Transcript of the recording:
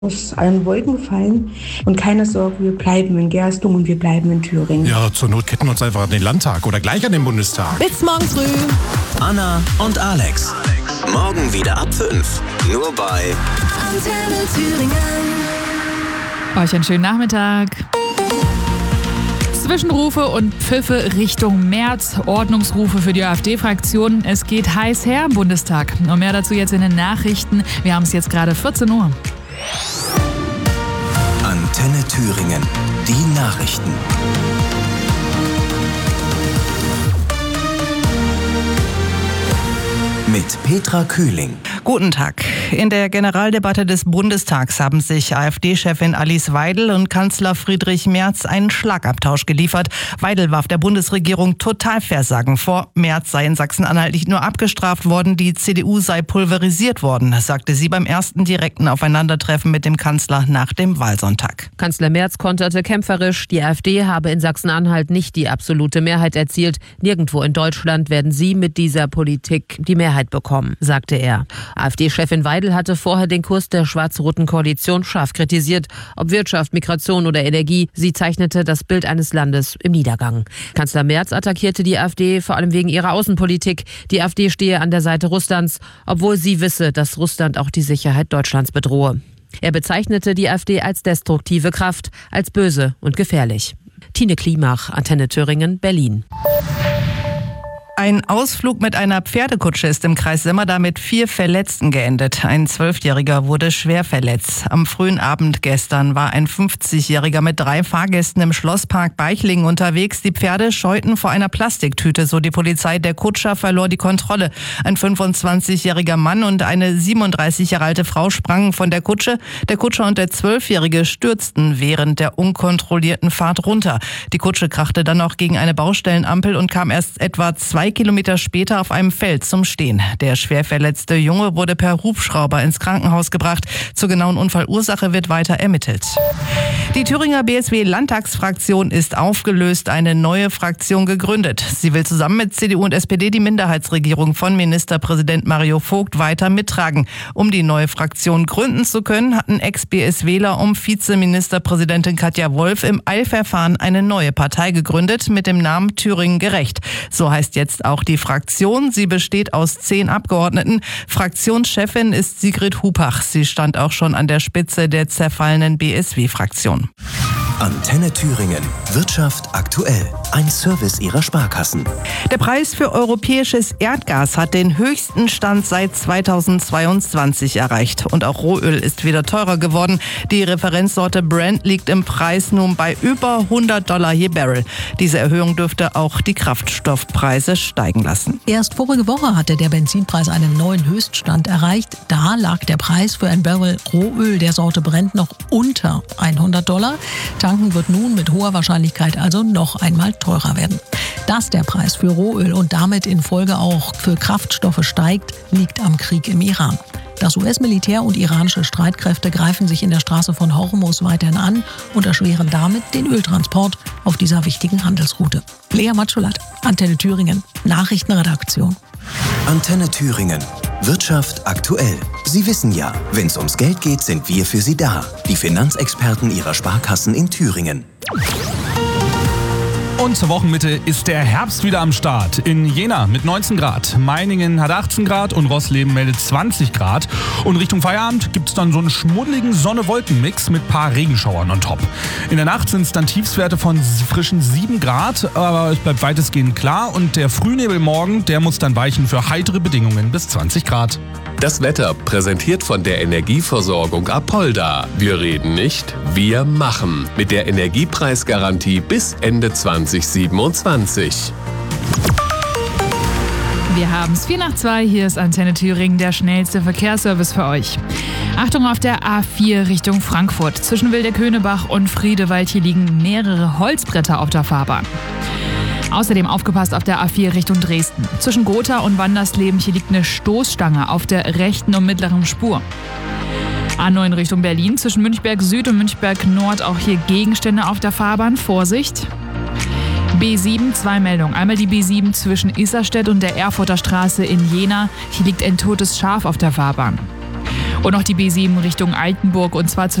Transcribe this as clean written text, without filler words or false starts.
aus allen Wolken gefallen. Und keine Sorge, wir bleiben in Gerstung und wir bleiben in Thüringen. Ja, zur Not ketten wir uns einfach an den Landtag oder gleich an den Bundestag. Bis morgen früh. Anna und Alex. Morgen wieder ab 5. Nur bei Antenne Thüringen. Euch einen schönen Nachmittag. Zwischenrufe und Pfiffe Richtung März, Ordnungsrufe für die AfD-Fraktion. Es geht heiß her im Bundestag. Und mehr dazu jetzt in den Nachrichten. Wir haben es jetzt gerade 14 Uhr. Antenne Thüringen. Die Nachrichten. Mit Petra Kühling. Guten Tag. In der Generaldebatte des Bundestags haben sich AfD-Chefin Alice Weidel und Kanzler Friedrich Merz einen Schlagabtausch geliefert. Weidel warf der Bundesregierung Totalversagen vor. Merz sei in Sachsen-Anhalt nicht nur abgestraft worden, die CDU sei pulverisiert worden, sagte sie beim ersten direkten Aufeinandertreffen mit dem Kanzler nach dem Wahlsonntag. Kanzler Merz konterte kämpferisch, die AfD habe in Sachsen-Anhalt nicht die absolute Mehrheit erzielt. Nirgendwo in Deutschland werden sie mit dieser Politik die Mehrheit bekommen, sagte er. AfD-Chefin Weidel hatte vorher den Kurs der schwarz-roten Koalition scharf kritisiert. Ob Wirtschaft, Migration oder Energie, sie zeichnete das Bild eines Landes im Niedergang. Kanzler Merz attackierte die AfD vor allem wegen ihrer Außenpolitik. Die AfD stehe an der Seite Russlands, obwohl sie wisse, dass Russland auch die Sicherheit Deutschlands bedrohe. Er bezeichnete die AfD als destruktive Kraft, als böse und gefährlich. Tine Klimach, Antenne Thüringen, Berlin. Ein Ausflug mit einer Pferdekutsche ist im Kreis Semmerda mit 4 Verletzten geendet. Ein 12-Jähriger wurde schwer verletzt. Am frühen Abend gestern war ein 50-Jähriger mit 3 Fahrgästen im Schlosspark Beichlingen unterwegs. Die Pferde scheuten vor einer Plastiktüte, so die Polizei. Der Kutscher verlor die Kontrolle. Ein 25-jähriger Mann und eine 37 Jahre alte Frau sprangen von der Kutsche. Der Kutscher und der 12-Jährige stürzten während der unkontrollierten Fahrt runter. Die Kutsche krachte dann noch gegen eine Baustellenampel und kam erst etwa 2 Kilometer später auf einem Feld zum Stehen. Der schwer verletzte Junge wurde per Hubschrauber ins Krankenhaus gebracht. Zur genauen Unfallursache wird weiter ermittelt. Die Thüringer BSW-Landtagsfraktion ist aufgelöst, eine neue Fraktion gegründet. Sie will zusammen mit CDU und SPD die Minderheitsregierung von Ministerpräsident Mario Vogt weiter mittragen. Um die neue Fraktion gründen zu können, hatten Ex-BSWler um Vizeministerpräsidentin Katja Wolf im Eilverfahren eine neue Partei gegründet mit dem Namen Thüringen gerecht. So heißt jetzt auch die Fraktion. Sie besteht aus 10 Abgeordneten. Fraktionschefin ist Sigrid Hupach. Sie stand auch schon an der Spitze der zerfallenen BSW-Fraktion. Antenne Thüringen. Wirtschaft aktuell. Ein Service ihrer Sparkassen. Der Preis für europäisches Erdgas hat den höchsten Stand seit 2022 erreicht. Und auch Rohöl ist wieder teurer geworden. Die Referenzsorte Brent liegt im Preis nun bei über $100 je Barrel. Diese Erhöhung dürfte auch die Kraftstoffpreise steigen lassen. Erst vorige Woche hatte der Benzinpreis einen neuen Höchststand erreicht. Da lag der Preis für ein Barrel Rohöl der Sorte Brent noch unter $100. Tanken wird nun mit hoher Wahrscheinlichkeit also noch einmal teurer werden. Dass der Preis für Rohöl und damit in Folge auch für Kraftstoffe steigt, liegt am Krieg im Iran. Das US-Militär und iranische Streitkräfte greifen sich in der Straße von Hormuz weiterhin an und erschweren damit den Öltransport auf dieser wichtigen Handelsroute. Lea Matschulat, Antenne Thüringen, Nachrichtenredaktion. Antenne Thüringen. Wirtschaft aktuell. Sie wissen ja, wenn es ums Geld geht, sind wir für Sie da. Die Finanzexperten Ihrer Sparkassen in Thüringen. Und zur Wochenmitte ist der Herbst wieder am Start. In Jena mit 19 Grad, Meiningen hat 18 Grad und Rossleben meldet 20 Grad. Und Richtung Feierabend gibt es dann so einen schmuddeligen Sonne-Wolken-Mix mit paar Regenschauern on top. In der Nacht sind es dann Tiefstwerte von frischen 7 Grad, aber es bleibt weitestgehend klar. Und der Frühnebel morgen, der muss dann weichen für heitere Bedingungen bis 20 Grad. Das Wetter präsentiert von der Energieversorgung Apolda. Wir reden nicht, wir machen. Mit der Energiepreisgarantie bis Ende 2027. Wir haben es 1:04. Hier ist Antenne Thüringen, der schnellste Verkehrsservice für euch. Achtung auf der A4 Richtung Frankfurt. Zwischen Wildeköhnebach und Friedewald hier liegen mehrere Holzbretter auf der Fahrbahn. Außerdem aufgepasst auf der A4 Richtung Dresden. Zwischen Gotha und Wandersleben hier liegt eine Stoßstange auf der rechten und mittleren Spur. A9 Richtung Berlin. Zwischen Münchberg Süd und Münchberg Nord auch hier Gegenstände auf der Fahrbahn. Vorsicht! B7, 2 Meldungen. Einmal die B7 zwischen Isarstedt und der Erfurter Straße in Jena. Hier liegt ein totes Schaf auf der Fahrbahn. Und noch die B7 Richtung Altenburg und zwar